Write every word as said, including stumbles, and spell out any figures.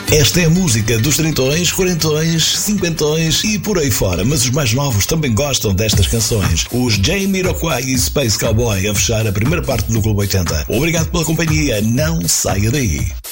Esta é a música dos tritões, quarentões, cinquentões e por aí fora, mas os mais novos também gostam destas canções. Os Jamiroquai e Space Cowboy a fechar a primeira parte do Clube oitenta. Obrigado pela companhia, não saia daí.